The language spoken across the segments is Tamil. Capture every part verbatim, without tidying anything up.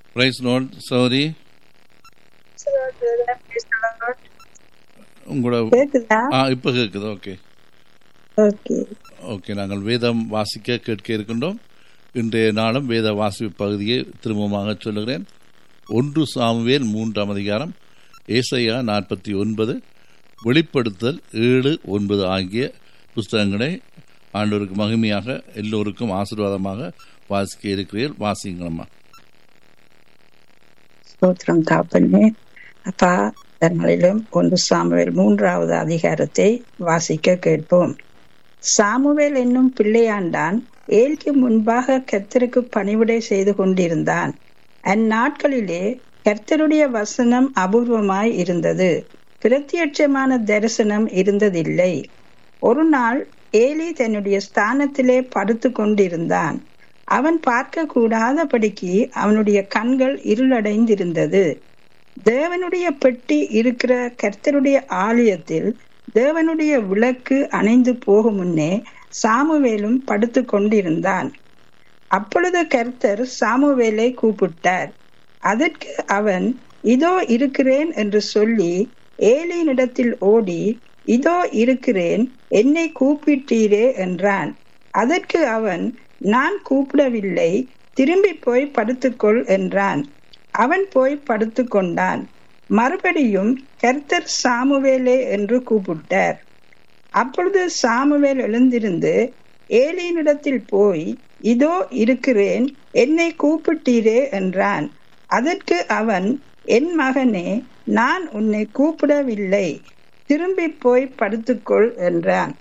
Price Lord. சௌரி உங்களோட கேக்குதா? ஆ இப்போ கேட்குது. ஓகே ஓகே ஓகே நாங்கள் வேதம் வாசிக்க கேட்க இருக்கின்றோம். இன்றைய நாளும் வேத வாசிப்பு பகுதியை திரும்பமாக சொல்லுகிறேன். ஒன்று சாமுவேல் மூன்றாம் அதிகாரம், ஏசாயா நாற்பத்தி ஒன்பது, வெளிப்படுத்தல் ஏழு ஒன்பது ஆகிய புஸ்தகங்களை ஆண்டவருக்கு மகிமையாக எல்லோருக்கும் ஆசீர்வாதமாக வாசிக்க இருக்கிறீர்கள். வாசிங்களம்மா. ஸ்தோத்திரம் தாப்பனே. அப்பா, தங்களிலும் ஒன்று சாமுவேல் மூன்றாவது அதிகாரத்தை வாசிக்க கேட்போம். சாமுவேல் என்னும் பிள்ளையாண்டான் ஏலிக்கு முன்பாக கர்த்தருக்கு பணிவிடை செய்து கொண்டிருந்தான். அந்நாட்களிலே கர்த்தருடைய வசனம் அபூர்வமாய் இருந்தது, பிரத்யட்சமான தரிசனம் இருந்ததில்லை. ஒரு நாள் ஏலி தன்னுடைய ஸ்தானத்திலே படுத்து கொண்டிருந்தான். அவன் பார்க்க கூடாதபடிக்கு அவனுடைய கண்கள் இருளடைந்திருந்தது. தேவனுடைய பெட்டி இருக்கிற கர்த்தருடைய ஆலயத்தில் தேவனுடைய விளக்கு அணைந்து போகும் முன்னே சாமுவேலும் படுத்து கொண்டிருந்தான். அப்பொழுது கர்த்தர் சாமுவேலை கூப்பிட்டார். அதற்கு அவன், இதோ இருக்கிறேன் என்று சொல்லி ஏலியினிடத்தில் ஓடி, இதோ இருக்கிறேன், என்னை கூப்பிட்டீரே என்றான். அதற்கு அவன், நான் கூப்பிடவில்லை, திரும்பி போய் படுத்துக்கொள் என்றான். அவன் போய் படுத்து கொண்டான். மறுபடியும் கர்த்தர் சாமுவேலே என்று கூப்பிட்டார். அப்பொழுது சாமுவேல் எழுந்திருந்து ஏலியினிடத்தில் போய், இதோ இருக்கிறேன், என்னை கூப்பிட்டீரே என்றான். அதற்கு அவன், என் மகனே, நான் உன்னை கூப்பிடவில்லை, திரும்பி போய் படுத்துக்கொள் என்றான்.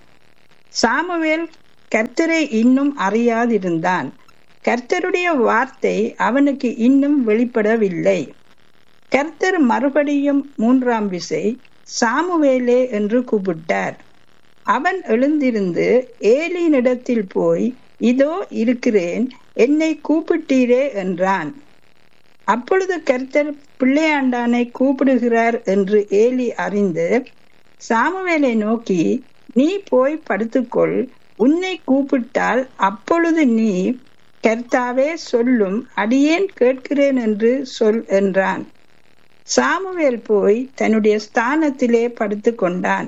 சாமுவேல் கர்த்தரை இன்னும் அறியாதிருந்தான். கர்த்தருடைய வார்த்தை அவனுக்கு இன்னும் வெளிப்படவில்லை. கர்த்தர் மறுபடியும் மூன்றாம் விசை சாமுவேலே என்று கூப்பிட்டார். அவன் எழுந்திருந்து ஏலியினிடத்தில் போய், இதோ இருக்கிறேன், என்னை கூப்பிட்டீரே என்றான். அப்பொழுது கர்த்தர் பிள்ளையாண்டானை கூப்பிடுகிறார் என்று ஏலி அறிந்து சாமுவேலை நோக்கி, நீ போய் படுத்துக்கொள், உன்னை கூப்பிட்டால் அப்பொழுது நீ, கர்த்தாவே சொல்லும், அடியேன் கேட்கிறேன் என்று சொல் என்றான். சாமுவேல் போய் தன்னுடைய ஸ்தானத்திலே படுத்து கொண்டான்.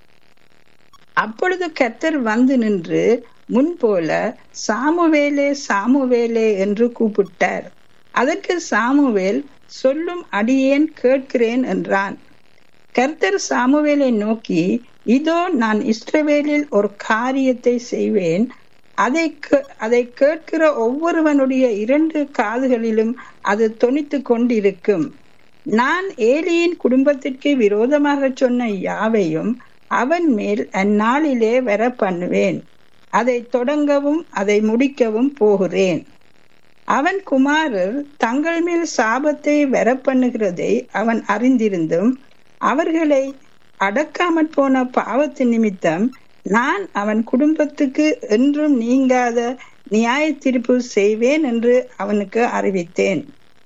அப்பொழுது கர்த்தர் வந்து நின்று முன்போல, சாமுவேலே சாமுவேலே என்று கூப்பிட்டார். அதற்கு சாமுவேல், சொல்லும், அடியேன் கேட்கிறேன் என்றான். கர்த்தர் சாமுவேலை நோக்கி, இதோ நான் இஸ்ரவேலில் ஒரு காரியத்தை செய்வேன், அதை அதை கேட்கிற ஒவ்வொருவனுடைய இரண்டு காதுகளிலும் அது தொனித்து கொண்டிருக்கும். நான் ஏலியின் குடும்பத்திற்கு விரோதமாக சொன்ன யாவையும் அவன் மேல் அந்நாளிலே வர பண்ணுவேன். அதை தொடங்கவும் அதை முடிக்கவும் போகிறேன். அவன் குமாரர் தங்கள் மேல் சாபத்தை வர பண்ணுகிறதை அவன் அறிந்திருந்தும் அவர்களை அடக்காமற் போன பாவத்து நிமித்தம் நான் அவன் குடும்பத்துக்கு என்றும் நீங்காத நியாய தீர்ப்பு செய்வேன் என்று அவனுக்கு அறிவித்தேன்.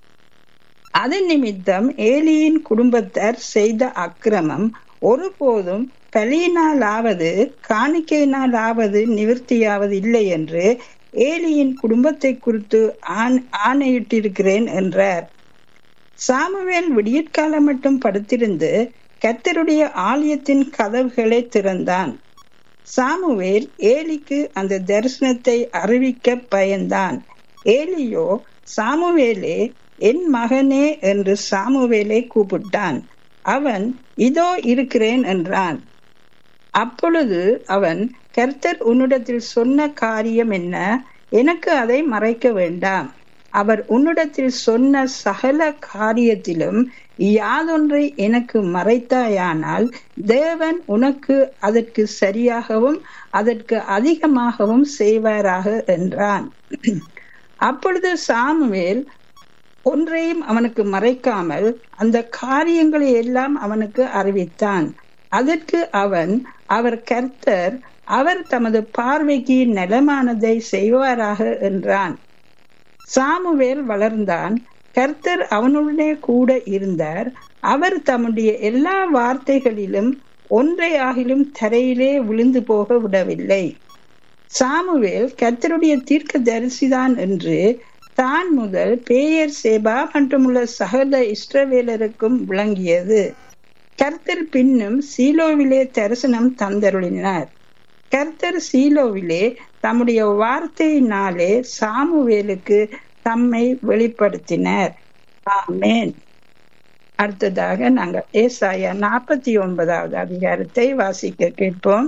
அதன் நிமித்தம் ஏலியின் குடும்பத்தார் செய்த அக்கிரமம் ஒருபோதும் பலியினாலாவது காணிக்கையினாலாவது நிவர்த்தியாவது இல்லை என்று ஏலியின் குடும்பத்தை குறித்து ஆணையிட்டிருக்கிறேன் என்றார். சாமுவேல் விடியற்காலம் மட்டும் படுத்திருந்து கர்த்தருடைய ஆலயத்தின் கதவுகளை திறந்தான். சாமுவேல் ஏலிக்கு அந்த தரிசனத்தை அறிவிக்க பயந்தான். ஏலியோ, சாமுவேலே, என் மகனே என்று சாமுவேலை கூப்பிட்டான். அவன், இதோ இருக்கிறேன் என்றான். அப்பொழுது அவன், கர்த்தர் உன்னிடத்தில் சொன்ன காரியம் என்ன? எனக்கு அதை மறைக்க வேண்டாம். அவர் உன்னிடத்தில் சொன்ன சகல காரியத்திலும் யாதொன்றை எனக்கு மறைத்தாயானால் தேவன் உனக்கு அதற்கு சரியாகவும் அதற்கு அதிகமாகவும் செய்வாராக என்றான். அப்பொழுது சாமுவேல் ஒன்றையும் அவனுக்கு மறைக்காமல் அந்த காரியங்களை எல்லாம் அவனுக்கு அறிவித்தான். அதற்கு அவன், அவர் கர்த்தர், அவர் தமது பார்வைக்கு நலமானதை செய்வாராக என்றான். சாமுவேல் வளர்ந்தான். கர்த்தர் அவனுடனே கூட இருந்தார். அவர் தம்முடைய எல்லா வார்த்தைகளிலும் ஒன்றையாகிலும் தரையிலே விழுந்து போக விடவில்லை. சாமுவேல் கர்த்தருடைய தீர்க்க தரிசிதான் என்று தான் முதல் பேயர் சேபா மற்றுமுள்ள சகல இஸ்ரவேலருக்கும் விளங்கியது. கர்த்தர் பின்னும் சீலோவிலே தரிசனம் தந்தருளினார். கர்த்தர் சீலோவிலே தம்முடைய வார்த்தையினாலே சாமுவேலுக்கு தம்மை வெளிப்படுத்தினார். ஆமென். அடுத்ததாக நாங்கள் ஏசாயா நாற்பத்தி ஒன்பதாவது அதிகாரத்தை வாசிக்க கேட்போம்.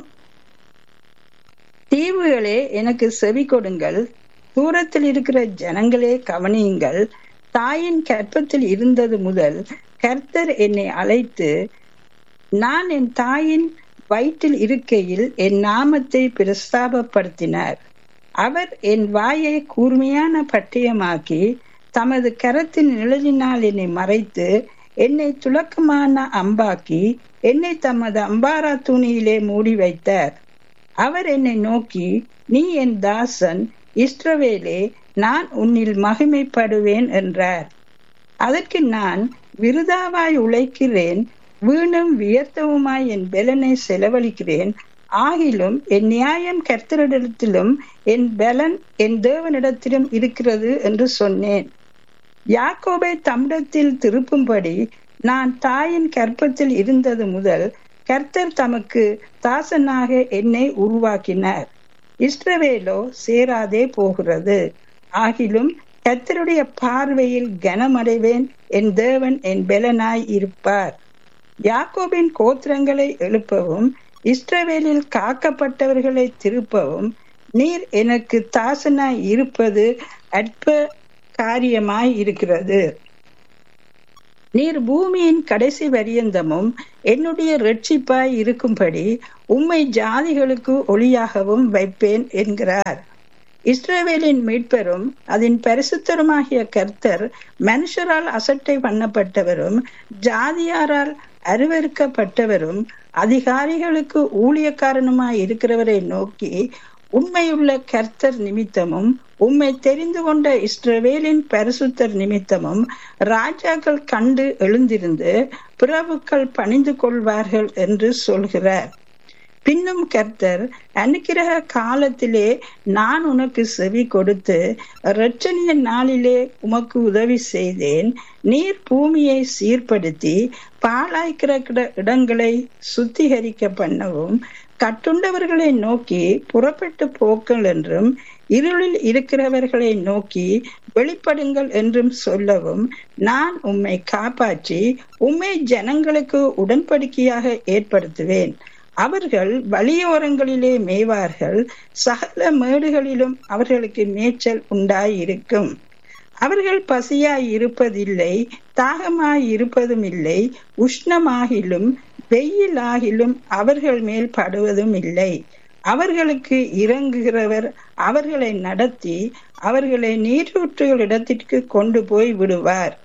தீவுகளே எனக்கு செவி கொடுங்கள், தூரத்தில் இருக்கிற ஜனங்களே கவனியுங்கள். தாயின் கற்பத்தில் இருந்தது முதல் கர்த்தர் என்னை அழைத்து, நான் என் தாயின் வயிற்றில் இருக்கையில் என் நாமத்தை பிரஸ்தாபப்படுத்தினார். அவர் என் வாயை கூர்மையான பட்டயமாக்கி தமது கரத்தின் நிழலினால் என்னை மறைத்து என்னை துலக்கமான அம்பாக்கி என்னை தமது அம்பாரா துணியிலே மூடி வைத்தார். அவர் என்னை நோக்கி, நீ என் தாசன் இஸ்ரவேலே, நான் உன்னில் மகிமைப்படுவேன் என்றார். அதற்கு நான், விருதாவாய் உழைக்கிறேன், வீணும் வியர்த்தவுமாய் என் பெலனை செலவழிக்கிறேன். ஆகிலும் என் நியாயம் கர்த்தரிடத்திலும் என் பெலன் என் தேவனிடத்திலும் இருக்கிறது என்று சொன்னேன். யாக்கோபை தம்மிடத்தில் திருப்பும்படி நான் தாயின் கற்பத்தில் இருந்தது முதல் கர்த்தர் தமக்கு தாசனாக என்னை உருவாக்கினார். இஸ்ரவேலோ சேராதே போகிறது. ஆகிலும் கர்த்தருடைய பார்வையில் கனமடைவேன், என் தேவன் என் பெலனாய் இருப்பார். யாக்கோபின் கோத்திரங்களை எழுப்பவும் இஸ்ரவேலில் காக்கப்பட்டவர்களை திருப்பவும் நீர் எனக்கு தாசனாய் இருப்பது அற்ப காரியமாய் இருக்கிறது. நீர் பூமியின் கடைசி பரியந்தமும் என்னுடைய இரட்சிப்பாய் இருக்கும்படி உம்மை ஜாதிகளுக்கு ஒளியாகவும் வைப்பேன் என்கிறார். இஸ்ரவேலின் மீட்பரும் அதன் பரிசுத்தருமாகிய கர்த்தர் மனுஷரால் அசட்டை பண்ணப்பட்டவரும் ஜாதியாரால் அருவருக்கப்பட்டவரும் அதிகாரிகளுக்கு ஊழியக்காரனுமாய் இருக்கிறவரை நோக்கி, உண்மையுள்ள கர்த்தர் நிமித்தமும் உம்மை தெரிந்து கொண்ட இஸ்ரவேலின் பரிசுத்தர் நிமித்தமும் ராஜாக்கள் கண்டு எழுந்திருந்து பிரபுக்கள் பணிந்து கொள்வார்கள் என்று சொல்கிறார். பின்னும் கர்த்தர், அனுக்கிரக காலத்திலே நான் உனக்கு செவி கொடுத்து இரட்சணிய நாளிலே உமக்கு உதவி செய்தேன். நீர் பூமியை சீர்படுத்தி பாழாய் கிடக்கிற இடங்களை சுத்திகரிக்க பண்ணவும் கட்டுண்டவர்களை நோக்கி புறப்பட்டு போக்கள் என்றும் இருளில் இருக்கிறவர்களை நோக்கி வெளிப்படுங்கள் என்றும் சொல்லவும் நான் உம்மை காப்பாற்றி உம்மை ஜனங்களுக்கு உடன்படிக்கையாக ஏற்படுத்துவேன். அவர்கள் வழியோரங்களிலே மேய்வார்கள், சகல மேடுகளிலும் அவர்களுக்கு மேய்ச்சல் உண்டாயிருக்கும். அவர்கள் பசியாய் இருப்பதில்லை, தாகமாய் இருப்பதும் இல்லை, உஷ்ணமாகிலும் வெயிலாகிலும் அவர்கள் மேல் படுவதும் இல்லை. அவர்களுக்கு இறங்குகிறவர் அவர்களை நடத்தி அவர்களை நீரூற்றுகளிடத்திற்கு கொண்டு போய் விடுவார்.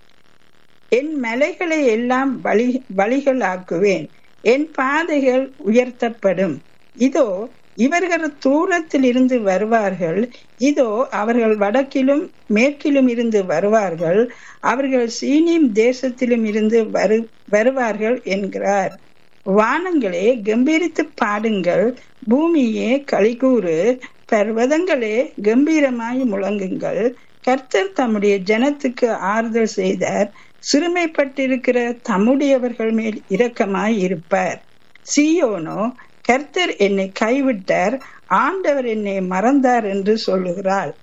என் மலைகளை எல்லாம் வழி வழிகளாக்குவேன், என் பாதைகள் உயர்த்தப்படும். இதோ இவர்கள் தூரத்தில் இருந்து வருவார்கள், இதோ அவர்கள் வடக்கிலும் மேற்கிலும் இருந்து வருவார்கள், அவர்கள் சீனிம் தேசத்திலும் இருந்து வரு வருவார்கள் என்கிறார். வானங்களே கம்பீரித்து பாடுங்கள், பூமியே களிகூறு, பர்வதங்களே கம்பீரமாய் முழங்குங்கள். கர்த்தர் தம்முடைய ஜனத்துக்கு ஆறுதல் செய்தார், சிறுமைப்பட்டிருக்கிற தம்முடையவர்கள் மேல் இரக்கமாய் இருப்பார். சீயோனோ, கர்த்தர் என்னை கைவிட்டார், ஆண்டவர் என்னை மறந்தார் என்று சொல்லுகிறாள்.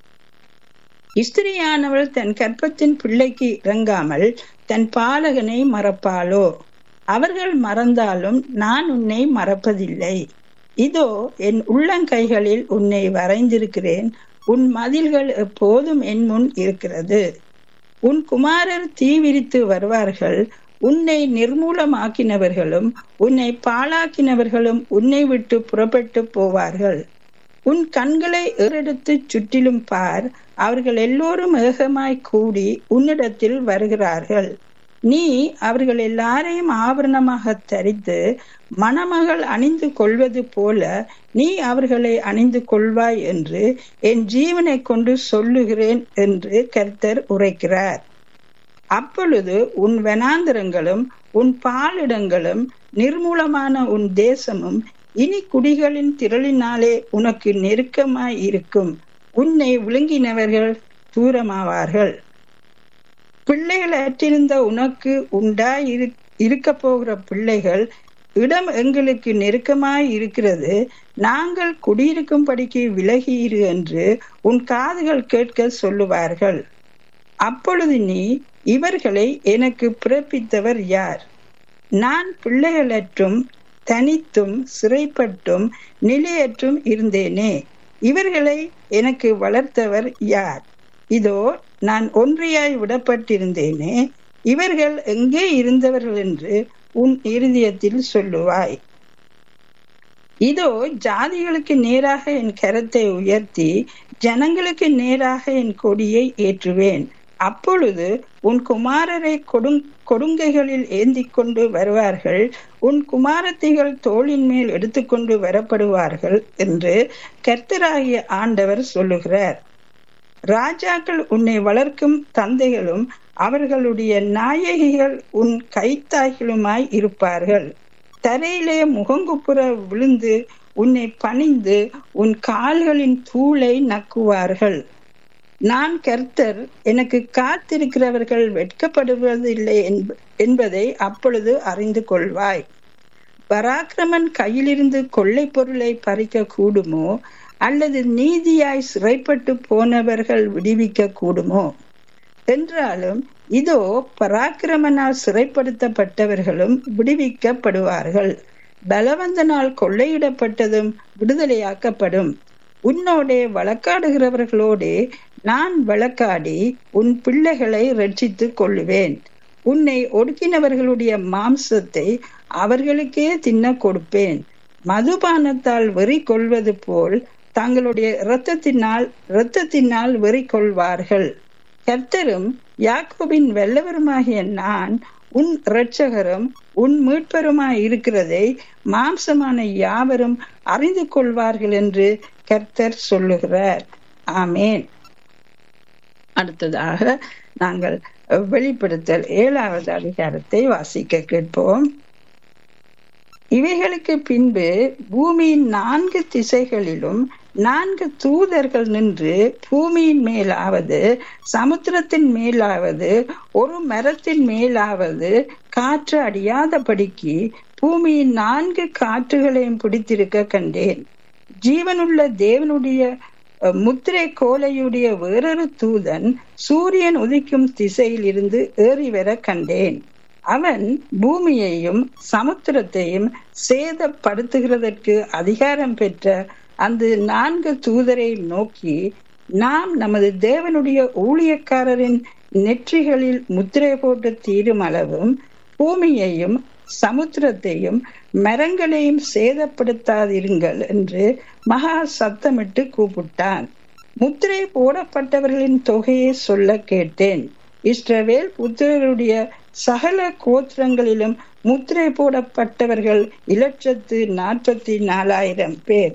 ஸ்திரியானவள் தன் கற்பத்தின் பிள்ளைக்கு இறங்காமல் தன் பாலகனை மறப்பாளோ? அவர்கள் மறந்தாலும் நான் உன்னை மறப்பதில்லை. இதோ என் உள்ளங்கைகளில் உன்னை வரைந்திருக்கிறேன், உன் மதில்கள் எப்போதும் என் முன் இருக்கிறது. உன் குமாரர் தீவிரித்து வருவார்கள், உன்னை நிர்மூலமாக்கினவர்களும் உன்னை பாழாக்கினவர்களும் உன்னை விட்டு புறப்பட்டு போவார்கள். உன் கண்களை ஏறெடுத்து சுற்றிலும் பார், அவர்கள் எல்லோரும் ஏகமாய் கூடி உன்னிடத்தில் வருகிறார்கள். நீ அவர்கள் எல்லாரையும் ஆபரணமாக தரித்து மணமகள் அணிந்து கொள்வது போல நீ அவர்களை அணிந்து கொள்வாய் என்று என் ஜீவனை கொண்டு சொல்லுகிறேன் என்று கர்த்தர் உரைக்கிறார். அப்பொழுது உன் வனாந்திரங்களும் உன் பாலிடங்களும் நிர்மூலமான உன் தேசமும் இனி குடிகளின் திரளினாலே உனக்கு நெருக்கமாய் இருக்கும். உன்னை விழுங்கினவர்கள் தூரமாவார்கள். பிள்ளைகள் அற்றிருந்த உனக்கு உண்டாய் இரு இருக்க போகிற பிள்ளைகள், இடம் எங்களுக்கு நெருக்கமாய் இருக்கிறது, நாங்கள் குடியிருக்கும்படிக்கு விலகியிரு என்று உன் காதுகள் கேட்க சொல்லுவார்கள். அப்பொழுது நீ, இவர்களை எனக்கு பிறப்பித்தவர் யார்? நான் பிள்ளைகளற்றும் தனித்தும் சிறைப்பட்டும் நிலையற்றும் இருந்தேனே, இவர்களை எனக்கு வளர்த்தவர் யார்? இதோ நான் ஒன்றியாய் விடப்பட்டிருந்தேனே, இவர்கள் எங்கே இருந்தவர்கள் என்று உன் இருதயத்தில் சொல்லுவாய். இதோ ஜாதிகளுக்கு நேராக என் கரத்தை உயர்த்தி ஜனங்களுக்கு நேராக என் கொடியை ஏற்றுவேன். அப்பொழுது உன் குமாரரை கொடுங் கொடுங்கைகளில் ஏந்தி கொண்டு வருவார்கள், உன் குமாரத்திகள் தோளின் மேல் எடுத்துக்கொண்டு வரப்படுவார்கள் என்று கர்த்தராகிய ஆண்டவர் சொல்லுகிறார். ராஜாக்கள் உன்னை வளர்க்கும் தந்தைகளும் அவர்களுடைய நாயகிகள் உன் கைத்தாய்களுமாய் இருப்பார்கள். தரையிலே முகங்குப்புற விழுந்து உன்னை பணிந்து உன் கால்களின் தூளை நக்குவார்கள். நான் கர்த்தர், எனக்கு காத்திருக்கிறவர்கள் வெட்கப்படுவதில்லை என்பதை அப்பொழுது அறிந்து கொள்வாய். பராக்கிரமன் கையிலிருந்து கொள்ளை பொருளை பறிக்க கூடுமோ, அல்லது நீதியாய் சிறைப்பட்டு போனவர்கள் விடுவிக்க கூடுமோ? என்றாலும் இதோ பராக்கிரமனால் சிறைப்படுத்தப்பட்டவர்களும் விடுவிக்கப்படுவார்கள், பலவந்தனால் கொள்ளையிடப்பட்டதும் விடுதலையாக்கப்படும். உன்னோடே வழக்காடுகிறவர்களோடே நான் வழக்காடி உன் பிள்ளைகளை ரட்சித்துக் கொள்ளுவேன். உன்னை ஒடுக்கினவர்களுடைய மாம்சத்தை அவர்களுக்கே தின்ன கொடுப்பேன். மதுபானத்தால் வெறி கொள்வது போல் தங்களுடைய இரத்தத்தினால் இரத்தத்தினால் வெறி கொள்வார்கள். கர்த்தரும் யாக்கோபின் வல்லவருமாகிய நான் உன் இரட்சகரும் உன் மீட்பருமாய் இருக்கிறதை மாம்சமான யாவரும் அறிந்து கொள்வார்கள் என்று கர்த்தர் சொல்லுகிறார். ஆமேன். அடுத்ததாக நாங்கள் வெளிப்படுத்தல் ஏழாவது அதிகாரத்தை வாசிக்க கேட்போம். இவைகளுக்கு பின்பு பூமியின் நான்கு திசைகளிலும் நான்கு தூதர்கள் நின்று பூமியின் மேலாவது சமுத்திரத்தின் மேலாவது ஒரு மரத்தின் மேலாவது காற்று அடியாதபடிக்கு பூமியின் நான்கு காற்றுகளையும் பிடித்திருக்க கண்டேன். ஜீவனுள்ள தேவனுடைய முத்திரை கோலையுடைய வேறொரு தூதன் சூரியன் உதிக்கும் திசையில் இருந்து ஏறி வர கண்டேன். அவன் பூமியையும் சமுத்திரத்தையும் சேதப்படுத்துகிறதற்கு அதிகாரம் பெற்ற அந்த நான்கு தூதரை நோக்கி, நாம் நமது தேவனுடைய ஊழியக்காரரின் நெற்றிகளில் முத்திரை போட்டு தீரும் அளவும் பூமியையும் சமுத்திரத்தையும் மரங்களையும் சேதப்படுத்தாதிருங்கள் என்று மகா சத்தமிட்டு கூப்பிட்டான். முத்திரை போடப்பட்டவர்களின் தொகையை சொல்ல கேட்டேன். இஸ்ரவேல் புத்திரருடைய சகல கோத்திரங்களிலும் முத்திரை போடப்பட்டவர்கள் இலட்சத்து நாற்பத்தி நாலாயிரம் பேர்.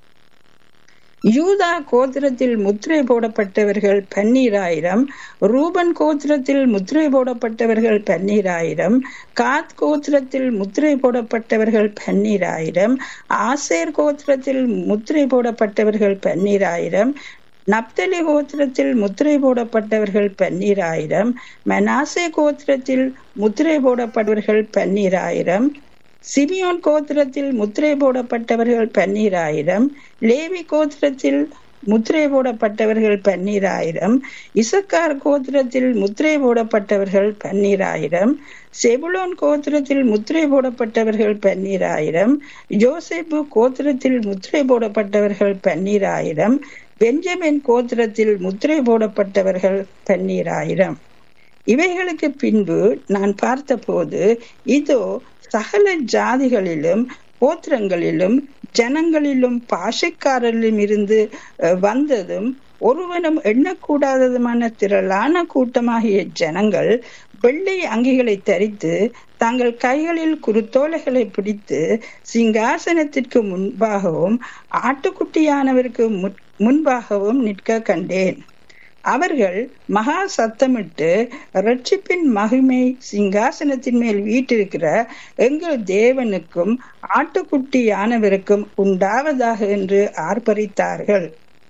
யூதா கோத்திரத்தில் முத்திரை போடப்பட்டவர்கள் பன்னீராயிரம், ரூபன் கோத்திரத்தில் முத்திரை போடப்பட்டவர்கள் பன்னீராயிரம், காத் கோத்திரத்தில் முத்திரை போடப்பட்டவர்கள் பன்னீராயிரம், ஆசேர் கோத்திரத்தில் முத்திரை போடப்பட்டவர்கள் பன்னீராயிரம், நப்தலி கோத்திரத்தில் முத்திரை போடப்பட்டவர்கள் பன்னீராயிரம், மனாசே கோத்திரத்தில் முத்திரை போடப்பட்டவர்கள் பன்னீராயிரம், சிமியோன் கோத்திரத்தில் முத்திரை போடப்பட்டவர்கள் பன்னீராயிரம், லேவி கோத்திரத்தில் முத்திரை போடப்பட்டவர்கள் பன்னீராயிரம், இசக்கார் கோத்திரத்தில் முத்திரை போடப்பட்டவர்கள் பன்னீராயிரம், செபுலோன் கோத்திரத்தில் முத்திரை போடப்பட்டவர்கள் பன்னீராயிரம், யோசேப்பு கோத்திரத்தில் முத்திரை போடப்பட்டவர்கள் பன்னீராயிரம், பெஞ்சமின் கோத்திரத்தில் முத்திரை போடப்பட்டவர்கள் பன்னீராயிரம். இவைகளுக்கு பின்பு நான் பார்த்தபோது, இதோ சகல ஜாதிகளிலும் கோத்திரங்களிலும் ஜனங்களிலும் பாஷைக்காரரிலும் இருந்து வந்ததும் ஒருவனும் எண்ணக்கூடாததுமான திரளான கூட்டமாகிய ஜனங்கள் வெள்ளை அங்கிகளை தரித்து தங்கள் கைகளில் குருத்தோலைகளை பிடித்து சிங்காசனத்திற்கு முன்பாகவும் ஆட்டுக்குட்டியானவருக்கு முன்பாகவும் நிற்க கண்டேன். அவர்கள் மகா சத்தமிட்டு, இரட்சிப்பின் மகிமை சிங்காசனத்தின் மேல் வீட்டிருக்கிற எங்கள் தேவனுக்கும் ஆட்டுக்குட்டியானவருக்கும் உண்டாவதாக என்று ஆர்ப்பரித்தார்கள்.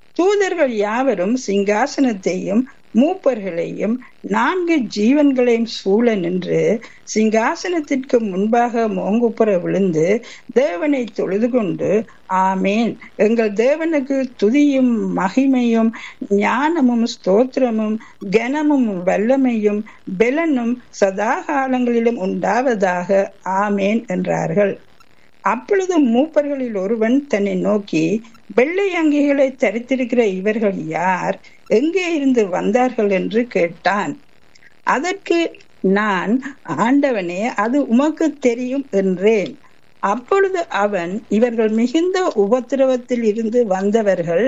தூதர்கள் யாவரும் சிங்காசனத்தையும் மூப்பர்களையும் நான்கு ஜீவன்களையும் சூழ நின்று சிங்காசனத்திற்கு முன்பாக மோங்குப்புற விழுந்து தேவனை தொழுது கொண்டு, ஆமேன், எங்கள் தேவனுக்கு துதியும் மகிமையும் ஞானமும் ஸ்தோத்திரமும் கனமும் வல்லமையும் பெலனும் சதா காலங்களிலும் உண்டாவதாக, ஆமேன் என்றார்கள். அப்பொழுது மூப்பர்களில் ஒருவன் தன்னை நோக்கி, வெள்ளை அங்கிகளை தரித்திருக்கிற இவர்கள் யார்? எங்கே இருந்து வந்தார்கள் என்று கேட்டான். அதற்கு நான், ஆண்டவனே, அது உமக்கு தெரியும் என்றேன். அப்பொழுது அவன், இவர்கள் மிகுந்த உபத்திரவத்தில் இருந்து வந்தவர்கள்.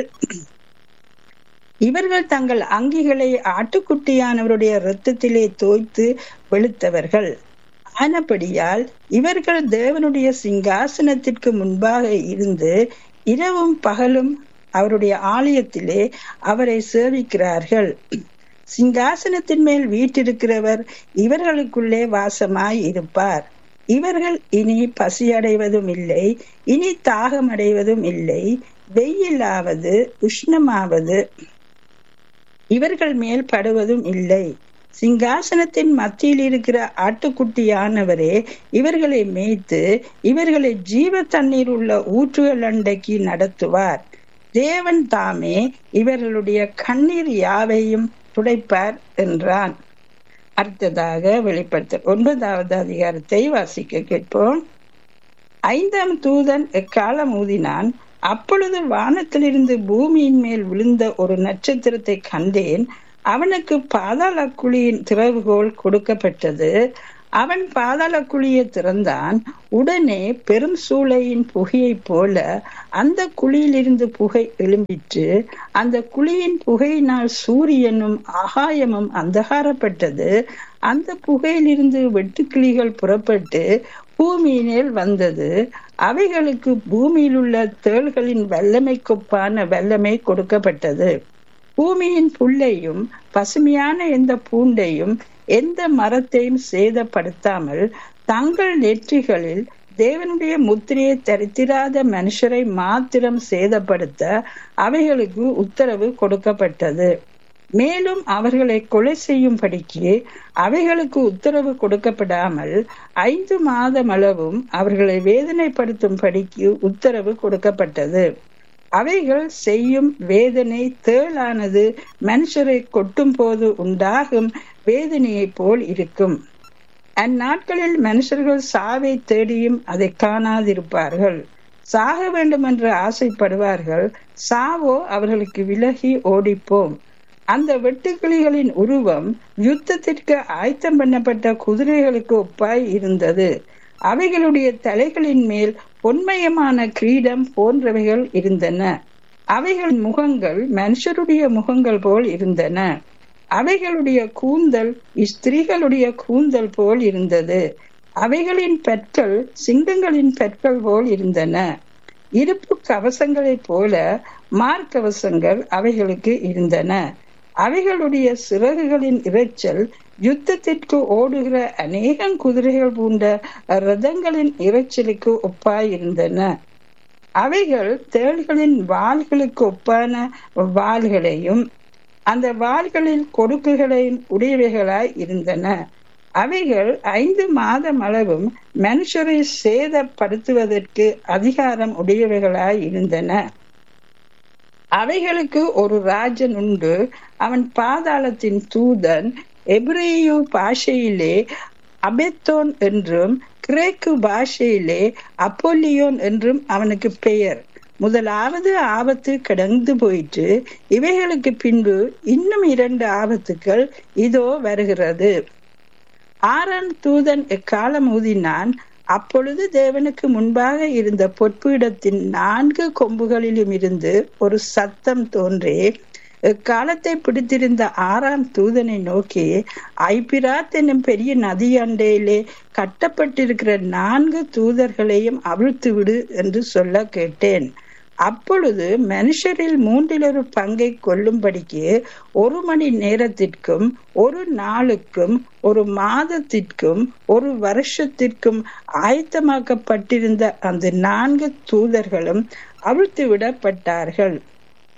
இவர்கள் தங்கள் அங்கிகளை ஆட்டுக்குட்டியானவருடைய இரத்தத்திலே தோய்த்து வெளுத்தவர்கள். ஆனபடியால் இவர்கள் தேவனுடைய சிங்காசனத்திற்கு முன்பாக இருந்து இரவும் பகலும் அவருடைய ஆலயத்திலே அவரை சேவிக்கிறார்கள். சிங்காசனத்தின் மேல் வீற்றிருக்கிறவர் இவர்களுக்குள்ளே வாசமாய் இருப்பார். இவர்கள் இனி பசியடைவதும் இல்லை, இனி தாகம் அடைவதும் இல்லை. வெயிலாவது உஷ்ணமாவது இவர்கள் மேல் படுவதும் இல்லை. சிங்காசனத்தின் மத்தியில் இருக்கிற ஆட்டுக்குட்டியானவரே இவர்களை மேய்த்து இவர்களை ஜீவ தண்ணீர் உள்ள ஊற்றுகள் அண்டைக்கு நடத்துவார். தேவன் தாமே இவர்களுடைய கண்ணீர் யாவையும் துடைப்பார் என்றான். அடுத்ததாக வெளிப்படுத்தல் ஒன்பதாவது அதிகாரத்தை வாசிக்க கேட்போம். ஐந்தாம் தூதன் எக்காலம் ஊதினான். அப்பொழுது வானத்திலிருந்து பூமியின் மேல் விழுந்த ஒரு நட்சத்திரத்தை கண்டேன். அவனுக்கு பாதாள குழியின் திறவுகோல் கொடுக்கப்பட்டது. அவன் பாதாள குழியை திறந்தான். உடனே பெரும் சூளையின் புகையை போல அந்த குழியிலிருந்து புகை எழும்பிற்று. அந்த குழியின் புகையினால் சூரியனும் ஆகாயமும் அந்தகாரப்பட்டது. அந்த புகையிலிருந்து வெட்டுக்கிளிகள் புறப்பட்டு பூமியினில் வந்தது. அவைகளுக்கு பூமியில் உள்ள தேள்களின் வல்லமைக்கொப்பான வல்லமை கொடுக்கப்பட்டது. பூமியின் புல்லையும் பசுமையான எந்த பூண்டையும் எந்த மரத்தையும் சேதப்படுத்தாமல் தங்கள் நெற்றிகளில் தேவனுடைய முத்திரையை தரித்திராத மனுஷரை மாத்திரம் சேதப்படுத்த அவைகளுக்கு உத்தரவு கொடுக்கப்பட்டது. மேலும் அவர்களை கொலை செய்யும்படிக்கு அவைகளுக்கு உத்தரவு கொடுக்கப்படாமல் ஐந்து மாதம் அளவும் அவர்களை வேதனைப்படுத்தும்படிக்கு உத்தரவு கொடுக்கப்பட்டது. அவைகள் செய்யும் வேதனை தேளானது மனுஷரை கொட்டும் போது உண்டாகும் வேதனையை போல் இருக்கும். அந்நாட்களில் மனுஷர்கள் சாவை தேடியும் அதை காணாதிருப்பார்கள். சாக வேண்டும் என்று ஆசைப்படுவார்கள். சாவோ அவர்களுக்கு விலகி ஓடிப்போம். அந்த வெட்டுக்கிளிகளின் உருவம் யுத்தத்திற்கு ஆயத்தம் பண்ணப்பட்ட குதிரைகளுக்கு ஒப்பாய் இருந்தது. அவைகளுடைய தலைகளின் மேல் பொன்மயமான கிரீடம் போன்றவைகள் இருந்தன. அவைகள் முகங்கள் மனுஷருடைய முகங்கள் போல் இருந்தன. அவைகளுடைய கூந்தல் ஸ்திரீகளுடைய கூந்தல் போல் இருந்தது. அவைகளின் பற்கள் சிங்கங்களின் பற்கள் போல் இருந்தன. இருப்பு கவசங்களைப் போல மார்க்கவசங்கள் அவைகளுக்கு இருந்தன. அவைகளுடைய சிறகுகளின் இரைச்சல் யுத்தத்திற்கு ஓடுகிற அநேகம் குதிரைகள் பூண்ட ரதங்களின் இரைச்சலுக்கு ஒப்பாயிருந்தன. அவைகள் தேள்களின் வாள்களுக்கு ஒப்பான வாள்களையும் அந்த வாள்களில் கொடுக்குகளையும் உடையவைகளாய் இருந்தன. அவைகள் ஐந்து மாதம் அளவும் மனுஷரை சேதப்படுத்துவதற்கு அதிகாரம் உடையவைகளாய் இருந்தன. அவைகளுக்கு ஒரு ராஜன் உண்டு. அவன் பாதாளத்தின் தூதன். எபிரேயு பாஷையிலே அபெத்தோன் என்றும் கிரேக்கு பாஷையிலே அப்போலியோன் என்றும் அவனுக்கு பெயர். முதலாவது ஆபத்து கடந்து போயிற்று. இவைகளுக்கு பின்பு இன்னும் இரண்டு ஆபத்துக்கள் இதோ வருகிறது. ஆறாம் தூதன் எக்காலம் ஊதினான். அப்பொழுது தேவனுக்கு முன்பாக இருந்த பொற்பீடத்தின் நான்கு கொம்புகளிலும் இருந்து ஒரு சத்தம் தோன்றி காலத்தை பிடித்திருந்த ஆறாம் தூதனை நோக்கி, ஐபிராத் என்னும் பெரிய நதி அண்டையிலே கட்டப்பட்டிருக்கிற நான்கு தூதர்களையும் அவிழ்த்து விடு என்று சொல்ல கேட்டேன். அப்பொழுது மனுஷரில் மூன்றில் ஒரு பங்கை கொள்ளும்படிக்கு ஒரு மணி நேரத்திற்கும் ஒரு நாளுக்கும் ஒரு மாதத்திற்கும் ஒரு வருஷத்திற்கும் ஆயத்தமாக்கப்பட்டிருந்த அந்த நான்கு தூதர்களும் அவிழ்த்து விடப்பட்டார்கள்.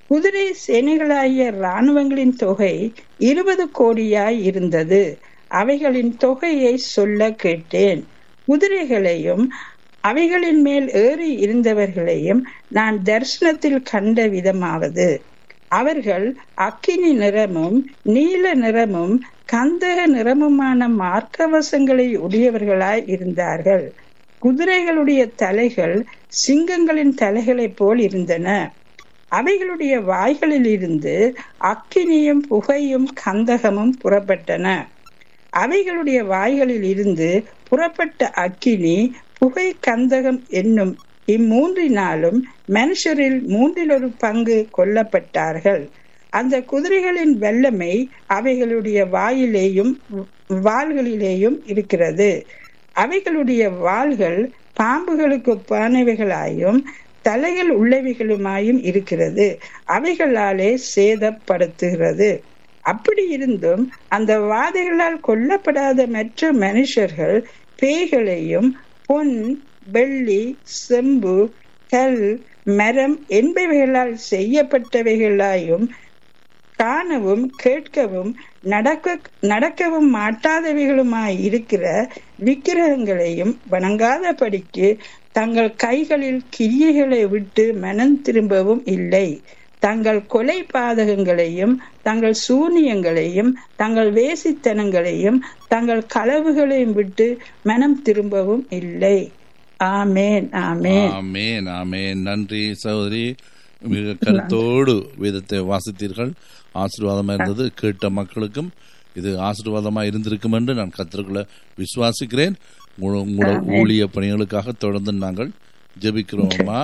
குதிரை சேனைகளாகிய இராணுவங்களின் தொகை இருபது கோடியாய் இருந்தது. அவைகளின் தொகையை சொல்ல கேட்டேன். குதிரைகளையும் அவைகளின் மேல் ஏறி இருந்தவர்களையும் நான் தரிசனத்தில் கண்ட விதமாவது, அவர்கள் அக்கினி நிறமும் நீல நிறமும் கந்தக நிறமுமான மார்க்கவசங்களை உடையவர்களாய் இருந்தார்கள். குதிரைகளுடைய தலைகள் சிங்கங்களின் தலைகளைப் போல் இருந்தன. அவைகளுடைய வாய்களில் இருந்து அக்கினியும் புகையும் கந்தகமும் புறப்பட்டன. அவைகளுடைய வாய்களில் இருந்து புறப்பட்ட அக்கினி புகை கந்தகம் என்னும் இம்மூன்றினாலும் மனுஷரில் மூன்றில் ஒரு பங்கு கொல்லப்பட்டார்கள். அந்த குதிரைகளின் வல்லமை அவைகளுடைய வாயிலேயும் வாள்களிலேயும் இருக்கிறது. அவைகளுடைய வாள்கள் பாம்புகளுக்கு ஒப்பானவைகளாயும் தலைகள் உள்ளவைகளுமாயும் இருக்கிறது. அவைகளாலே சேதப்படுத்துகிறது. அப்படி இருந்தும் அந்த வாதைகளால் கொல்லப்படாத மற்ற மனுஷர்கள் பேய்களையும் பொன், வெள்ளி, செம்பு, கல், மரம் என்பவைகளால் செய்யப்பட்டவைகளாயும் காணவும் கேட்கவும் நடக்க நடக்கவும் மாட்டாதவைகளுமாய் இருக்கிற விக்கிரகங்களையும் வணங்காதபடிக்கு தங்கள் கைகளில் கிரியைகளை விட்டு மனம் திரும்பவும் இல்லை. தங்கள் கொலை பாதகங்களையும் தங்கள் சூனியங்களையும் தங்கள் வேசித்தனங்களையும் தங்கள் களவுகளையும் விட்டு மனம் திரும்பவும் இல்லை. ஆமேன், ஆமேன், ஆமேன், ஆமேன். நன்றி சகோதரி, மிக கருத்தோடு வேதத்தை வாசித்தீர்கள். ஆசீர்வாதமா இருந்தது. கேட்ட மக்களுக்கும் இது ஆசீர்வாதமா இருந்திருக்கும் என்று நான் கர்த்தருக்குள்ள விசுவாசிக்கிறேன். உங்களோட ஊழிய பணிகளுக்காக தொடர்ந்து நாங்கள் ஜெபிக்கிறோமா.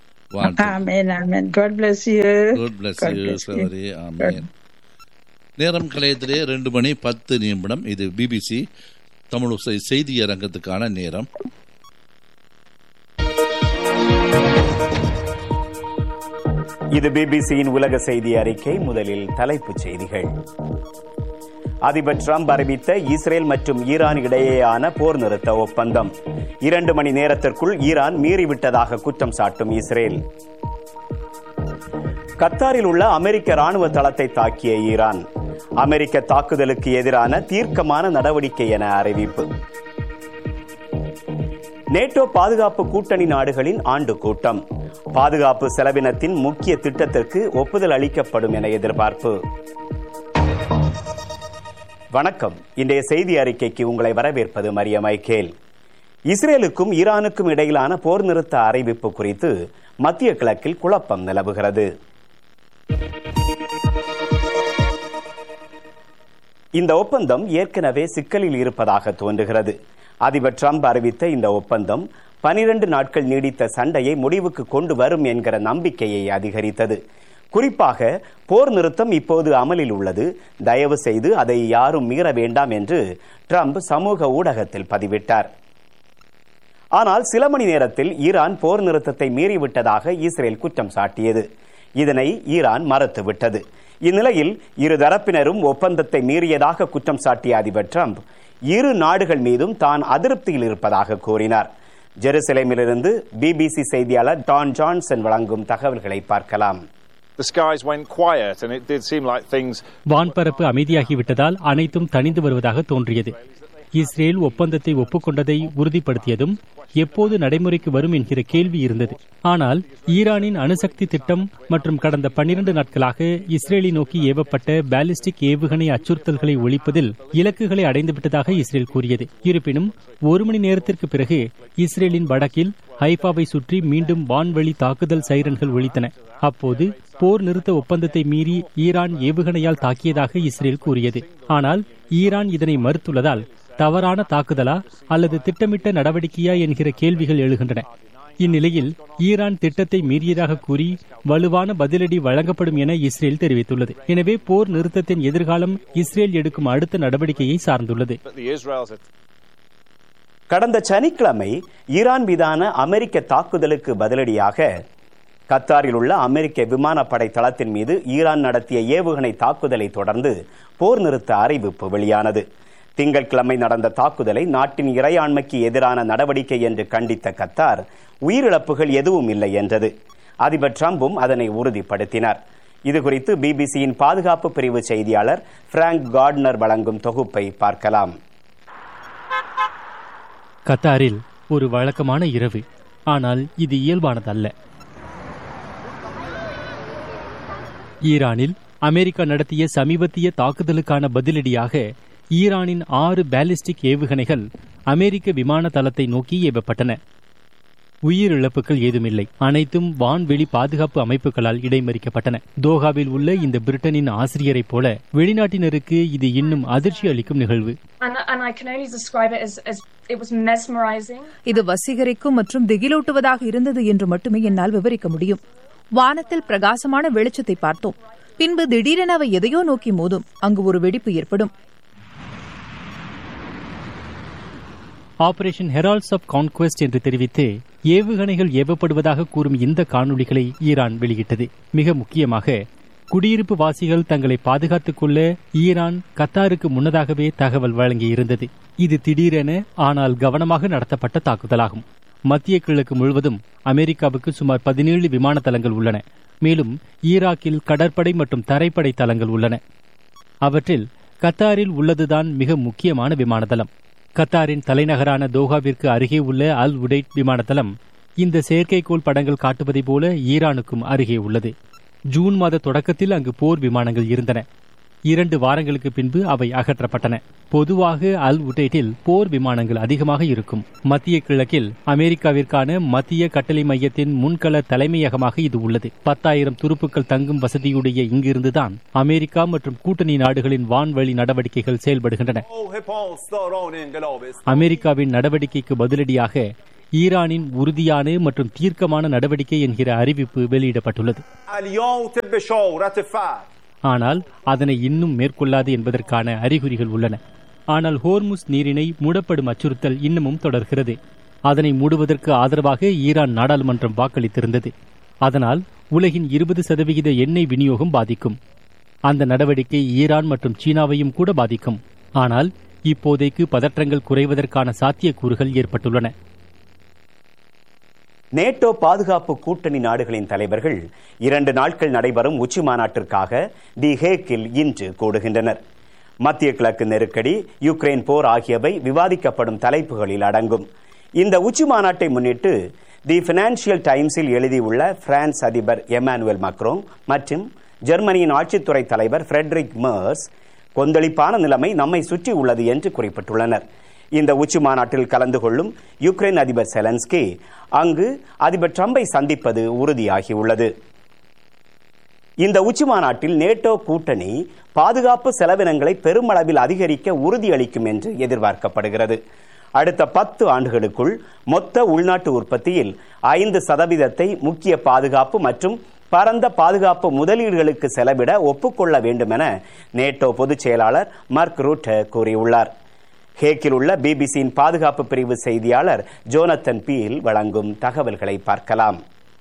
நேரம் கலையத்திலே ரெண்டு மணி பத்து நிமிடம். இது பிபிசி தமிழ் செய்தி அரங்கத்துக்கான நேரம். இது பிபிசியின் உலக செய்தி அறிக்கை. முதலில் தலைப்புச் செய்திகள். அதிபர் டிரம்ப் அறிவித்த இஸ்ரேல் மற்றும் ஈரான் இடையேயான போர் நிறுத்த ஒப்பந்தம். இரண்டு மணி நேரத்திற்குள் ஈரான் மீறிவிட்டதாக குற்றம் சாட்டும் இஸ்ரேல். கத்தாரில் உள்ள அமெரிக்க ராணுவ தளத்தை தாக்கிய ஈரான். அமெரிக்க தாக்குதலுக்கு எதிரான தீர்க்கமான நடவடிக்கை என அறிவிப்பு. நேட்டோ பாதுகாப்பு கூட்டணி நாடுகளின் ஆண்டு கூட்டம். பாதுகாப்பு செலவினத்தின் முக்கிய திட்டத்திற்கு ஒப்புதல் அளிக்கப்படும் என எதிர்பார்ப்பு. வணக்கம். இன்றைய செய்தி அறிக்கைக்கு உங்களை வரவேற்பது மரிய மைக்கேல். இஸ்ரேலுக்கும் ஈரானுக்கும் இடையிலான போர் நிறுத்த அறிவிப்பு குறித்து மத்திய கிழக்கில் குழப்பம் நிலவுகிறது. இந்த ஒப்பந்தம் ஏற்கனவே சிக்கலில் இருப்பதாக தோன்றுகிறது. அதிபர் டிரம்ப் அறிவித்த இந்த ஒப்பந்தம் பனிரண்டு நாட்கள் நீடித்த சண்டையை முடிவுக்கு கொண்டு வரும் என்கிற நம்பிக்கையை அதிகரித்தது. குறிப்பாக போர் நிறுத்தம் இப்போது அமலில் உள்ளது, தயவு செய்து அதை யாரும் மீற வேண்டாம் என்று டிரம்ப் சமூக ஊடகத்தில் பதிவிட்டார். ஆனால் சில மணி நேரத்தில் ஈரான் போர் நிறுத்தத்தை மீறிவிட்டதாக இஸ்ரேல் குற்றம் சாட்டியது. இதனை ஈரான் மறுத்துவிட்டது. இந்நிலையில் இரு தரப்பினரும் ஒப்பந்தத்தை மீறியதாக குற்றம் சாட்டிய அதிபர் டிரம்ப் இரு நாடுகள் மீதும் தான் அதிருப்தியில் இருப்பதாக கூறினார். ஜெருசலேமிலிருந்து பிபிசி செய்தியாளர் டான் ஜான்சன் வழங்கும் தகவல்களை பார்க்கலாம். வான்பரப்பு அமைதியாகிவிட்டதால் அனைத்தும் தணிந்து வருவதாக தோன்றியது. இஸ்ரேல் ஒப்பந்தத்தை ஒப்புக்கொண்டதை உறுதிப்படுத்தியதும் எப்போது நடைமுறைக்கு வரும் என்கிற கேள்வி இருந்தது. ஆனால் ஈரானின் அணுசக்தி திட்டம் மற்றும் கடந்த பன்னிரண்டு நாட்களாக இஸ்ரேலை நோக்கி ஏவப்பட்ட பாலிஸ்டிக் ஏவுகணை அச்சுறுத்தல்களை ஒழிப்பதில் இலக்குகளை அடைந்துவிட்டதாக இஸ்ரேல் கூறியது. இருப்பினும் ஒரு மணி நேரத்திற்கு பிறகு இஸ்ரேலின் வடக்கில் ஹைஃபாவை சுற்றி மீண்டும் வான்வழி தாக்குதல் சைரன்கள் ஒலித்தன. அப்போது போர் நிறுத்த ஒப்பந்தத்தை மீறி ஈரான் ஏவுகணையால் தாக்கியதாக இஸ்ரேல் கூறியது. ஆனால் ஈரான் இதனை மறுத்துள்ளதால் தவறான தாக்குதலா அல்லது திட்டமிட்ட நடவடிக்கையா என்கிற கேள்விகள் எழுகின்றன. இந்நிலையில் ஈரான் திட்டத்தை மீறியதாக கூறி வலுவான பதிலடி வழங்கப்படும் என இஸ்ரேல் தெரிவித்துள்ளது. எனவே போர் நிறுத்தத்தின் எதிர்காலம் இஸ்ரேல் எடுக்கும் அடுத்த நடவடிக்கையை சார்ந்துள்ளது. கடந்த சனிக்கிழமை ஈரான் மீதான அமெரிக்க தாக்குதலுக்கு பதிலடியாக கத்தாரில் உள்ள அமெரிக்க விமானப்படை தளத்தின் மீது ஈரான் நடத்திய ஏவுகணை தாக்குதலை தொடர்ந்து போர் நிறுத்த அறிவிப்பு வெளியானது. திங்கட்கிழமை நடந்த தாக்குதலை நாட்டின் இறையாண்மைக்கு எதிரான நடவடிக்கை என்று கண்டித்த கத்தார் உயிரிழப்புகள் எதுவும் இல்லை என்றது. அதிபர் டிரம்பும் அதனை உறுதிப்படுத்தினார். இது குறித்து பிபிசியின் பாதுகாப்பு பிரிவு செய்தியாளர் பிராங்க் கார்ட்னர் வழங்கும் தொகுப்பை பார்க்கலாம். கத்தாரில் ஒரு வழக்கமான இரவு, ஆனால் இது இயல்பானதல்ல. ஈரானில் அமெரிக்கா நடத்திய சமீபத்திய தாக்குதலுக்கான பதிலடியாக ஈரானின் ஆறு பாலிஸ்டிக் ஏவுகணைகள் அமெரிக்க விமான தளத்தை நோக்கி ஏவப்பட்டன. உயிரிழப்புகள் ஏதுமில்லை. அனைத்தும் வான்வெளி பாதுகாப்பு அமைப்புகளால் இடைமறிக்கப்பட்டன. தோஹாவில் உள்ள இந்த பிரிட்டனின் ஆசிரியரைப் போல வெளிநாட்டினருக்கு இது இன்னும் அதிர்ச்சி அளிக்கும் நிகழ்வு. இது வசீகரிக்கும் மற்றும் திகிலூட்டுவதாக இருந்தது என்று மட்டுமே என்னால் விவரிக்க முடியும். வானத்தில் பிரகாசமான வெளிச்சத்தை பார்த்தோம். பின்பு திடீரென அவை எதையோ நோக்கி மோதும். அங்கு ஒரு வெடிப்பு ஏற்படும். ஆபரேஷன் ஹெரால்ட்ஸ் ஆஃப் கான்குவெஸ்ட் என்று தெரிவித்து ஏவுகணைகள் ஏவப்படுவதாக கூறும் இந்த காணொளிகளை ஈரான் வெளியிட்டது. மிக முக்கியமாக குடியிருப்பு வாசிகள் தங்களை பாதுகாத்துக் கொள்ள ஈரான் கத்தாருக்கு முன்னதாகவே தகவல் வழங்கியிருந்தது. இது திடீரென ஆனால் கவனமாக நடத்தப்பட்ட தாக்குதலாகும். மத்திய கிழக்கு முழுவதும் அமெரிக்காவுக்கு சுமார் பதினேழு விமான தளங்கள் உள்ளன. மேலும் ஈராக்கில் கடற்படை மற்றும் தரைப்படை தளங்கள் உள்ளன. அவற்றில் கத்தாரில் உள்ளதுதான் மிக முக்கியமான விமான தளம். கத்தாரின் தலைநகரான தோஹாவிற்கு அருகே உள்ள அல் உடைட் விமான தளம் இந்த செயற்கைக்கோள் படங்கள் காட்டுவதை போல ஈரானுக்கும் அருகே உள்ளது. ஜூன் மாத தொடக்கத்தில் அங்கு போர் விமானங்கள் இருந்தன. இரண்டு வாரங்களுக்கு பின்பு அவை அகற்றப்பட்டன. பொதுவாக அல் உடைட்டில் போர் விமானங்கள் அதிகமாக இருக்கும். மத்திய கிழக்கில் அமெரிக்காவிற்கான மத்திய கட்டளை மையத்தின் முன்கள தலைமையகமாக இது உள்ளது. பத்தாயிரம் துருப்புக்கள் தங்கும் வசதியுடைய இங்கிருந்துதான் அமெரிக்கா மற்றும் கூட்டணி நாடுகளின் வான்வழி நடவடிக்கைகள் செயல்படுகின்றன. அமெரிக்காவின் நடவடிக்கைக்கு பதிலடியாக ஈரானின் உறுதியான மற்றும் தீர்க்கமான நடவடிக்கை என்கிற அறிவிப்பு வெளியிடப்பட்டுள்ளது. ஆனால் அதனை இன்னும் மேற்கொள்ளாது என்பதற்கான அறிகுறிகள் உள்ளன. ஆனால் ஹோர்முஸ் நீரிணை மூடப்படும் அச்சுறுத்தல் இன்னமும் தொடர்கிறது. அதனை மூடுவதற்கு ஆதரவாக ஈரான் நாடாளுமன்றம் வாக்களித்திருந்தது. அதனால் உலகின் இருபது சதவிகித எண்ணெய் விநியோகம் பாதிக்கும். அந்த நடவடிக்கை ஈரான் மற்றும் சீனாவையும் கூட பாதிக்கும். ஆனால் இப்போதைக்கு பதற்றங்கள் குறைவதற்கான சாத்தியக்கூறுகள் ஏற்பட்டுள்ளன. நேட்டோ பாதுகாப்பு கூட்டணி நாடுகளின் தலைவர்கள் இரண்டு நாட்கள் நடைபெறும் உச்சி மாநாட்டிற்காக தி ஹேக்கில் இன்று கூடுகின்றனர். மத்திய கிழக்கு நெருக்கடி, யுக்ரைன் போர் ஆகியவை விவாதிக்கப்படும் தலைப்புகளில் அடங்கும். இந்த உச்சி மாநாட்டை முன்னிட்டு தி பினான்சியல் டைம்ஸில் எழுதியுள்ள பிரான்ஸ் அதிபர் எமானுவேல் மக்ரோன் மற்றும் ஜெர்மனியின் ஆட்சித்துறை தலைவர் ஃபிரெட்ரிக் மெர்ஸ் கொந்தளிப்பான நிலைமை நம்மை சுற்றி உள்ளது என்று குறிப்பிட்டுள்ளனர். இந்த உச்சி மாநாட்டில் கலந்து கொள்ளும் யுக்ரைன் அதிபர் செலன்ஸ்கி அங்கு அதிபர் டிரம்பை சந்திப்பது உறுதியாகியுள்ளது. இந்த உச்சி மாநாட்டில் நேட்டோ கூட்டணி பாதுகாப்பு செலவினங்களை பெருமளவில் அதிகரிக்க உறுதியளிக்கும் என்று எதிர்பார்க்கப்படுகிறது. அடுத்த பத்து ஆண்டுகளுக்குள் மொத்த உள்நாட்டு உற்பத்தியில் ஐந்து சதவீதத்தை முக்கிய பாதுகாப்பு மற்றும் பரந்த பாதுகாப்பு முதலீடுகளுக்கு செலவிட ஒப்புக்கொள்ள வேண்டும் என நேட்டோ பொதுச் செயலாளர் மார்க் ரூட்டே கூறியுள்ளார். ஹேக்கில் உள்ள பிபிசியின் பாதுகாப்பு பிரிவு செய்தியாளர் ஜோனத்தன் பீல் வழங்கும் தகவல்களை பார்க்கலாம்.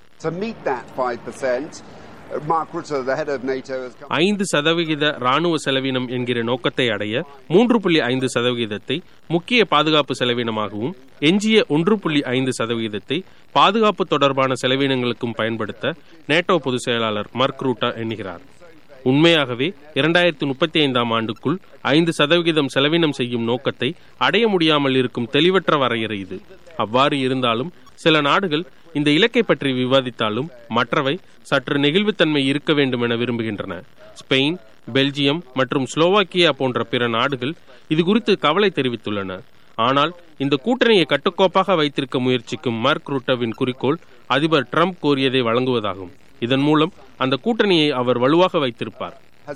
ஐந்து சதவிகித ராணுவ செலவினம் என்கிற நோக்கத்தை அடைய மூன்று புள்ளி ஐந்து சதவிகிதத்தை முக்கிய பாதுகாப்பு செலவினமாகவும் எஞ்சிய ஒன்று புள்ளி ஐந்து சதவிகிதத்தை பாதுகாப்பு தொடர்பான செலவினங்களுக்கும் பயன்படுத்த நேட்டோ பொதுச் செயலாளர் மார்க் ரூட்டே எண்ணுகிறார். உண்மையாகவே இரண்டாயிரத்தி முப்பத்தி ஐந்தாம் ஆண்டுக்குள் ஐந்து சதவிகிதம் செலவினம் செய்யும் நோக்கத்தை அடைய முடியாமல் இருக்கும் தெளிவற்ற வரையறை இது. அவ்வாறு இருந்தாலும் சில நாடுகள் இந்த இலக்கை பற்றி விவாதித்தாலும் மற்றவை சற்று நெகிழ்வுத்தன்மை இருக்க வேண்டும் என விரும்புகின்றன. ஸ்பெயின், பெல்ஜியம் மற்றும் ஸ்லோவாக்கியா போன்ற பிற நாடுகள் இது குறித்து கவலை தெரிவித்துள்ளன. ஆனால் இந்த கூட்டணியை கட்டுக்கோப்பாக வைத்திருக்க முயற்சிக்கும் மார்க் ரூட்டேவின் குறிக்கோள் அதிபர் டிரம்ப் கோரியதை வழங்குவதாகும். இதன் மூலம் அந்த கூட்டணியை அவர் வலுவாக வைத்திருப்பார்.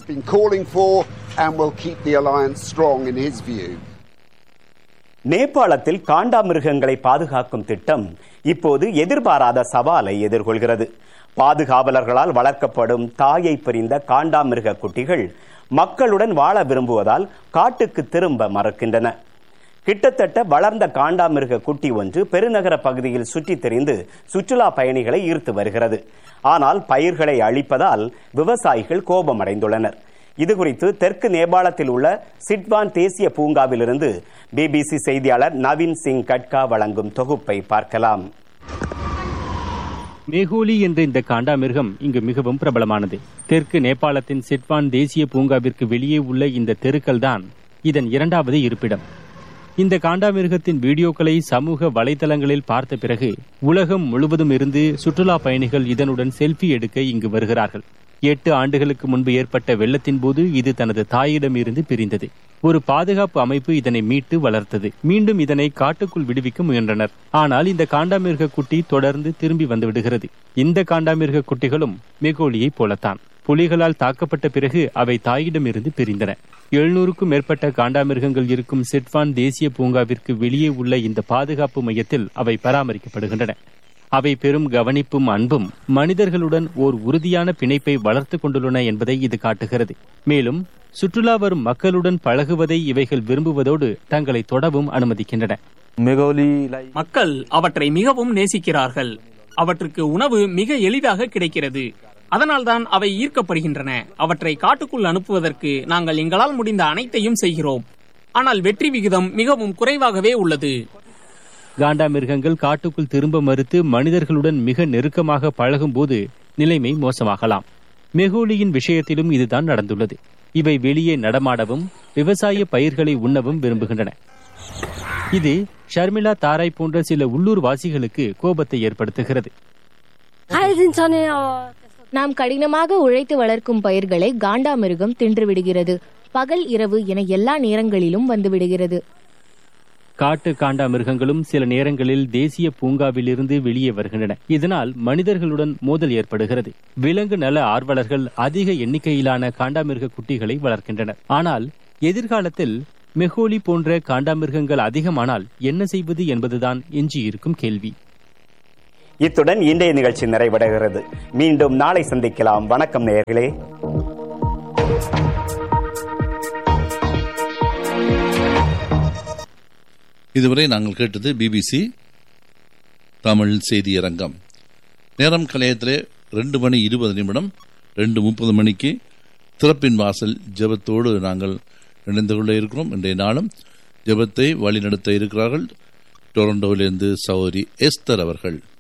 நேபாளத்தில் காண்டாமிருகங்களை பாதுகாக்கும் திட்டம் இப்போது எதிர்பாராத சவாலை எதிர்கொள்கிறது. பாதுகாவலர்களால் வளர்க்கப்படும் தாயை பிரிந்த காண்டாமிருக குட்டிகள் மக்களுடன் வாழ விரும்புவதால் காட்டுக்கு திரும்ப மறுக்கின்றன. கிட்டத்தட்ட வளர்ந்த காண்டாமிருக குட்டி ஒன்று பெருநகர பகுதியில் சுற்றித் திரிந்து சுற்றுலா பயணிகளை ஈர்த்து வருகிறது. ஆனால் பயிர்களை அழிப்பதால் விவசாயிகள் கோபமடைந்துள்ளனர். இதுகுறித்து தெற்கு நேபாளத்தில் உள்ள சிட்வான் தேசிய பூங்காவிலிருந்து பிபிசி செய்தியாளர் நவீன் சிங் கட்கா வழங்கும் தொகுப்பை பார்க்கலாம். மேகோலி என்ற இந்த காண்டாமிருகம் இங்கு மிகவும் பிரபலமானது. தெற்கு நேபாளத்தின் சிட்வான் தேசிய பூங்காவிற்கு வெளியே உள்ள இந்த தெருக்கள் தான் இதன் இரண்டாவது இருப்பிடம். இந்த காண்டாமிருகத்தின் வீடியோக்களை சமூக வலைதளங்களில் பார்த்த பிறகு உலகம் முழுவதும் இருந்து சுற்றுலா பயணிகள் இதனுடன் செல்ஃபி எடுக்க இங்கு வருகிறார்கள். எட்டு ஆண்டுகளுக்கு முன்பு ஏற்பட்ட வெள்ளத்தின் போது இது தனது தாயிடம் இருந்து பிரிந்தது. ஒரு பாதுகாப்பு அமைப்பு இதனை மீட்டு வளர்த்தது. மீண்டும் இதனை காட்டுக்குள் விடுவிக்க முயன்றனர். ஆனால் இந்த காண்டாமிருக குட்டி தொடர்ந்து திரும்பி வந்து விடுகிறது. இந்த காண்டாமிருக குட்டிகளும் மெகோலியை போலத்தான். புலிகளால் தாக்கப்பட்ட பிறகு அவை தாயிடம் இருந்து பிரிந்தன. எழுநூறுக்கும் மேற்பட்ட காண்டாமிருகங்கள் இருக்கும் சிட்வான் தேசிய பூங்காவிற்கு வெளியே உள்ள இந்த பாதுகாப்பு மையத்தில் அவை பராமரிக்கப்படுகின்றன. அவை பெரும் கவனிப்பும் அன்பும் மனிதர்களுடன் ஓர் உறுதியான பிணைப்பை வளர்த்து கொண்டுள்ளன என்பதை இது காட்டுகிறது. மேலும் சுற்றுலா வரும் மக்களுடன் பழகுவதை இவைகள் விரும்புவதோடு தங்களை தொடவும் அனுமதிக்கின்றன. மக்கள் அவற்றை மிகவும் நேசிக்கிறார்கள். அவற்றுக்கு உணவு மிக எளிதாக கிடைக்கிறது. அதனால்தான் அவை ஈர்க்கப்படுகின்றன. அவற்றை காட்டுக்குள் அனுப்புவதற்கு நாங்கள் எங்களால் முடிந்த அனைத்தையும் செய்கிறோம். ஆனால் வெற்றி விகிதம் மிகவும் குறைவாகவே உள்ளது. காண்டாமிருகங்கள் காட்டுக்குள் திரும்ப மறுத்து மனிதர்களுடன் மிக நெருக்கமாக பழகும் போது நிலைமை மோசமாகலாம். மெகோலியின் விஷயத்திலும் இதுதான் நடந்துள்ளது. இவை வெளியே நடமாடவும் விவசாய பயிர்களை உண்ணவும் விரும்புகின்றன. இது ஷர்மிளா தாராய் போன்ற சில உள்ளூர் வாசிகளுக்கு கோபத்தை ஏற்படுத்துகிறது. நாம் கடினமாக உழைத்து வளர்க்கும் பயிர்களை காண்டாமிருகம் தின்றுவிடுகிறது. பகல் இரவு என எல்லா நேரங்களிலும் வந்துவிடுகிறது. காட்டு காண்டாமிருகங்களும் சில நேரங்களில் தேசிய பூங்காவில் இருந்து வெளியே வருகின்றன. இதனால் மனிதர்களுடன் மோதல் ஏற்படுகிறது. விலங்கு நல ஆர்வலர்கள் அதிக எண்ணிக்கையிலான காண்டாமிருக குட்டிகளை வளர்க்கின்றனர். ஆனால் எதிர்காலத்தில் மெகோலி போன்ற காண்டாமிருகங்கள் அதிகமானால் என்ன செய்வது என்பதுதான் எஞ்சியிருக்கும் கேள்வி. இத்துடன் இன்றைய நிகழ்ச்சி நிறைவடைகிறது. மீண்டும் நாளை சந்திக்கலாம். வணக்கம் நேயர்களே. இதுவரை நாங்கள் கேட்டது பிபிசி தமிழ் செய்தியரங்கம். நேரம் கலையத்திலே ரெண்டு மணி இருபது நிமிடம் ரெண்டு முப்பது மணிக்கு திறப்பின் வாசல் ஜெபத்தோடு நாங்கள் இணைந்து கொள்ள இருக்கிறோம். இன்றைய நாளும் ஜெபத்தை வழிநடத்த இருக்கிறார்கள் டொரண்டோவிலிருந்து சகோதரி எஸ்தர் அவர்கள்.